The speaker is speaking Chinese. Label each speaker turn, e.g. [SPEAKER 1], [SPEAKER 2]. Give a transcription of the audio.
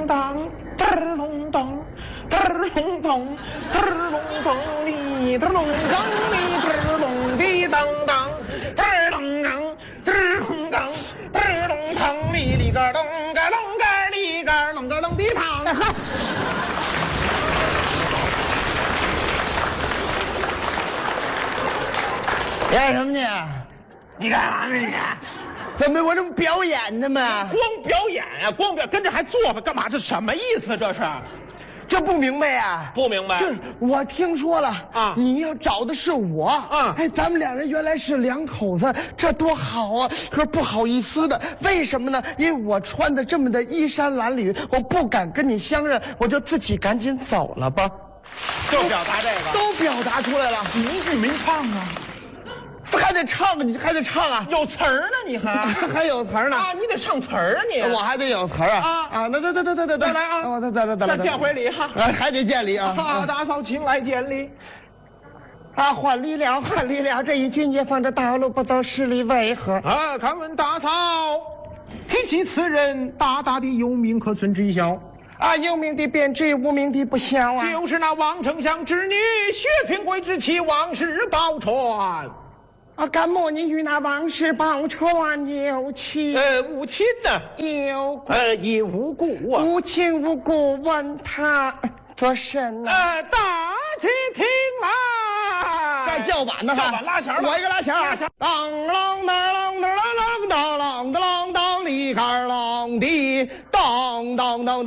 [SPEAKER 1] 当，嘚儿隆咚，嘚儿隆咚，嘚儿隆咚，哩嘚儿隆当，哩嘚儿隆滴当当，嘚儿隆当，嘚儿隆当，嘚儿隆当，哩哩个咚个隆个哩个隆个隆滴当。
[SPEAKER 2] 干什么去？
[SPEAKER 1] 你干啥呢你？
[SPEAKER 2] 怎么我这不表演呢吗？
[SPEAKER 1] 光表演啊，光表跟着还做吧，干嘛？这什么意思？这是
[SPEAKER 2] 这不明白呀？
[SPEAKER 1] 不明白？
[SPEAKER 2] 就是我听说了
[SPEAKER 1] 啊
[SPEAKER 2] 你要找的是我
[SPEAKER 1] 啊
[SPEAKER 2] 哎，咱们俩人原来是两口子，这多好啊！可是不好意思的，为什么呢？因为我穿的这么的衣衫褴褛，我不敢跟你相认，我就自己赶紧走了吧。
[SPEAKER 1] 就表达这个，
[SPEAKER 2] 都表达出来了，
[SPEAKER 1] 一句没唱啊，
[SPEAKER 2] 还得唱，你还得唱啊，
[SPEAKER 1] 有词儿呢，你还
[SPEAKER 2] 还有词儿呢
[SPEAKER 1] 啊，你得唱词儿啊你。
[SPEAKER 2] 我还得有词儿啊那
[SPEAKER 1] 再来啊
[SPEAKER 2] 我再
[SPEAKER 1] 见回礼哈。
[SPEAKER 2] 还得见礼啊
[SPEAKER 1] 大嫂请来见礼。
[SPEAKER 2] 换礼了，这一群解放这道路不走，十里为何？
[SPEAKER 1] 敢问大嫂，提起此人，大大的有名可存知晓？
[SPEAKER 2] 有名的便知，无名的不晓啊。
[SPEAKER 1] 就是那王丞相之女，薛平贵之妻王氏宝钏。
[SPEAKER 2] 敢莫你与那王氏宝钏有情？
[SPEAKER 1] 无亲呢？
[SPEAKER 2] 有
[SPEAKER 1] 无故啊。
[SPEAKER 2] 无亲无故，问他做甚呢？
[SPEAKER 1] 大家听来。
[SPEAKER 2] 该叫板呢，
[SPEAKER 1] 叫板拉弦了，
[SPEAKER 2] 我一个拉弦啊！当啷当啷当啷当啷当啷当啷里个啷的当当当。